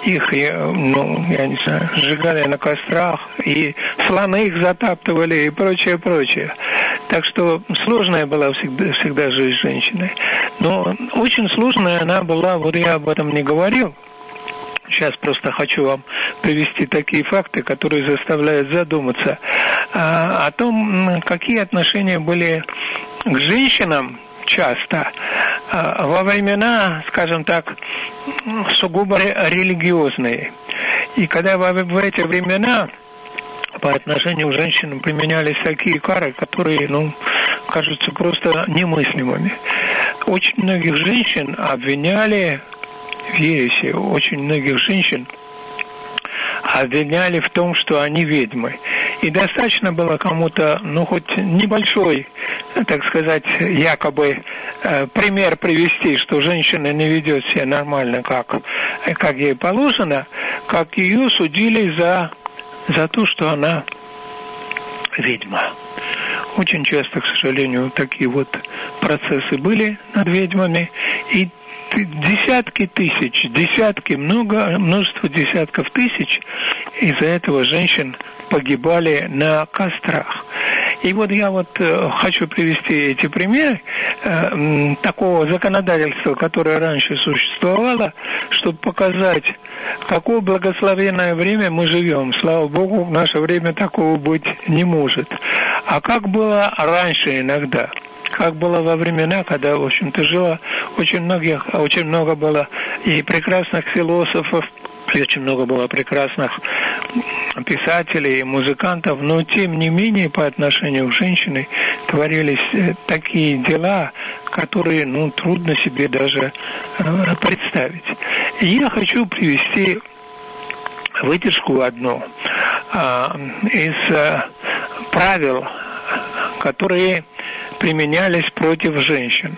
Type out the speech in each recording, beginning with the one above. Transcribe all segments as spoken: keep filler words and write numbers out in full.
их, ну, я не знаю, сжигали на кострах, и слоны их затаптывали, и прочее, прочее. Так что сложная была всегда, всегда жизнь женщины. Но очень сложная она была, вот я об этом не говорил. Сейчас просто хочу вам привести такие факты, которые заставляют задуматься а, о том, какие отношения были к женщинам часто а, во времена, скажем так, сугубо религиозные. И когда в, в эти времена по отношению к женщинам применялись такие кары, которые, ну, кажутся просто немыслимыми. Очень многих женщин обвиняли в ереси, очень многих женщин обвиняли в том, что они ведьмы. И достаточно было кому-то, ну, хоть небольшой, так сказать, якобы э, пример привести, что женщина не ведет себя нормально, как, как ей положено, как ее судили за, за то, что она ведьма. Очень часто, к сожалению, такие вот процессы были над ведьмами, и десятки тысяч, десятки, много, множество десятков тысяч из-за этого женщин погибали на кострах. И вот я вот э, хочу привести эти примеры э, такого законодательства, которое раньше существовало, чтобы показать, какое благословенное время мы живем. Слава Богу, в наше время такого быть не может. А как было раньше иногда? Как было во времена, когда, в общем-то, жило очень многих, очень много было и прекрасных философов, и очень много было прекрасных писателей и музыкантов, но, тем не менее, по отношению к женщине творились такие дела, которые, ну, трудно себе даже э, представить. И я хочу привести выдержку одну э, из э, правил, которые применялись против женщин.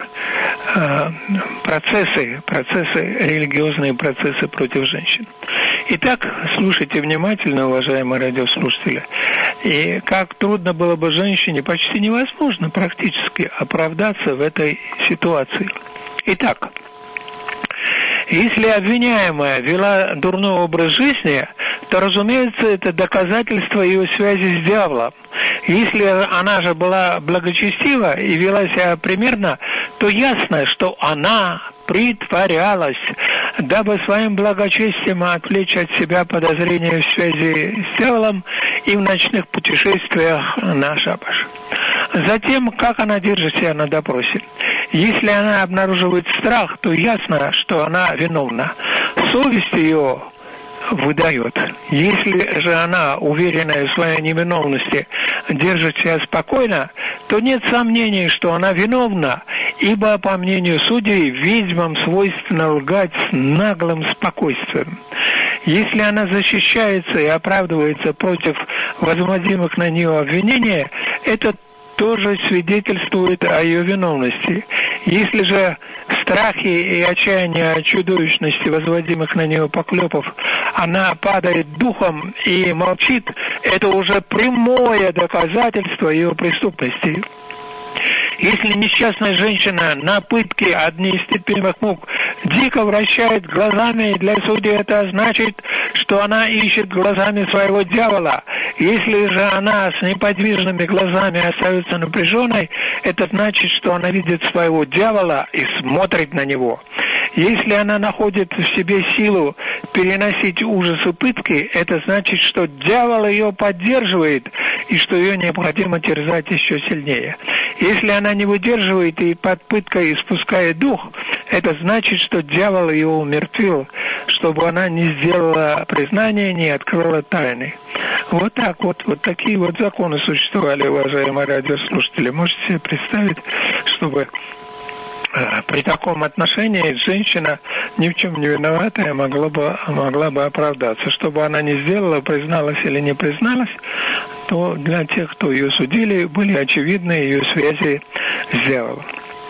Процессы, процессы, религиозные процессы против женщин. Итак, слушайте внимательно, уважаемые радиослушатели. И как трудно было бы женщине, почти невозможно практически оправдаться в этой ситуации. Итак, если обвиняемая вела дурной образ жизни, то, разумеется, это доказательство ее связи с дьяволом. Если она же была благочестива и вела себя примерно, то ясно, что она притворялась, дабы своим благочестием отвлечь от себя подозрения в связи с дьяволом и в ночных путешествиях на шабаш. Затем, как она держит себя на допросе. Если она обнаруживает страх, то ясно, что она виновна. Совесть ее выдает. Если же она, уверенная в своей невиновности, держит себя спокойно, то нет сомнений, что она виновна, ибо, по мнению судей, ведьмам свойственно лгать с наглым спокойствием. Если она защищается и оправдывается против возводимых на нее обвинений, это тоже свидетельствует о ее виновности. Если же в страхе и отчаянии от чудовищности возводимых на нее поклепов она падает духом и молчит, это уже прямое доказательство ее преступности. Если несчастная женщина на пытке от неистерпимых мук дико вращает глазами, для судей это значит, что она ищет глазами своего дьявола. Если же она с неподвижными глазами остается напряженной, это значит, что она видит своего дьявола и смотрит на него. Если она находит в себе силу переносить ужасы пытки, это значит, что дьявол ее поддерживает и что ее необходимо терзать еще сильнее. Если она не выдерживает и под пыткой испускает дух, это значит, что дьявол ее умертвил, чтобы она не сделала признания, не открыла тайны. Вот так вот, вот такие вот законы существовали, уважаемые радиослушатели. Можете себе представить, чтобы при таком отношении женщина ни в чем не виноватая могла бы, могла бы оправдаться. Чтобы она не сделала, призналась или не призналась, то для тех, кто ее судили, были очевидны ее связи с дьяволом.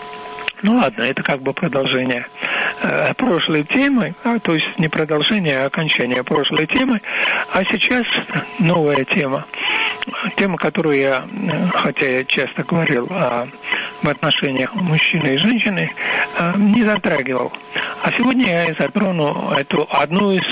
Ну ладно, это как бы продолжение э, прошлой темы, а, то есть не продолжение, а окончание прошлой темы. А сейчас новая тема. Тема, которую я, хотя я часто говорил о, в отношениях мужчины и женщины, э, не затрагивал. А сегодня я затрону эту одну из